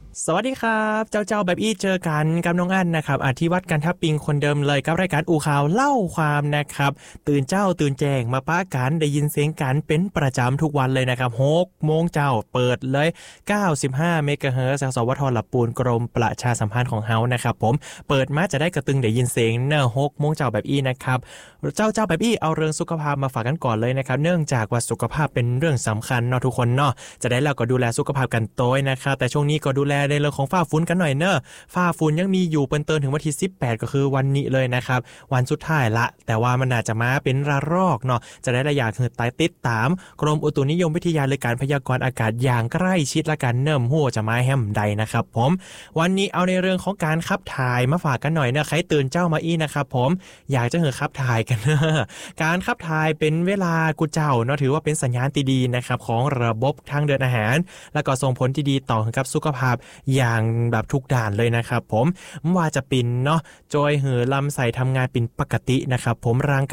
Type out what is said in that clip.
สวัสดีครับเจ้าแบบอี้เจอกันกับน้องอันนะครับที่วัดกันทับปิงคนเดิมเลยกับรายการอูข่าวเล่าความนะครับตื่นแจ้งมาป้ากันได้ยินเสียงกันเป็นประจำทุกวันเลยนะครับ6 โมงเจ้าเปิดเลย95เมกะเฮิรตซ์สวทลปูนกรมประชาสัมพันธ์ของเฮานะครับผมเปิดมาจะได้กระตึงได้ยินเสียงเนอะ6 โมงเจ้าแบบอี้นะครับเจ้าแบบอี้เอาเรื่องสุขภาพมาฝากกันก่อนเลยนะครับเนื่องจากว่าสุขภาพเป็นเรื่องสำคัญเนาะทุกคนเนาะจะได้เราก็ดูแลสุขภาพกันโต้ยนะครับแต่ช่วงนี้ก็ดูแลในเรื่องของฝ้าฝุ่นกันหน่อยเนอะฝ้าฝุ่นยังมีอยู่เป็นเตินถึงวันที่18ก็คือวันนี้เลยนะครับวันสุดท้ายละแต่ว่ามันอาจจะมาเป็นระลอกเนาะจะได้ระยะคือติดตามกรมอุตุนิยมวิทยาเลยการพยากรณ์อากาศอย่างใกล้ชิดละกันเนิ่มหัวจะมาแฮมใดนะครับผมวันนี้เอาในเรื่องของการขับถ่ายมาฝากกันหน่อยเนอะใครตื่นเจ้ามาอีนะครับผมอยากจะเหอะขับถ่ายกันเนอะการขับถ่ายเป็นเวลากูเจ้าเนาะถือว่าเป็นสัญญาณที่ดีนะครับของระบบทางเดินอาหารแล้วก็ส่งผลที่ดีต่อกับสุขภาพอย่างแบบทุกด้านเลยนะครับผมว่าจะปินเนาะจอยหือลำไส้ทำงานเป็นปกตินะครับผมร่าง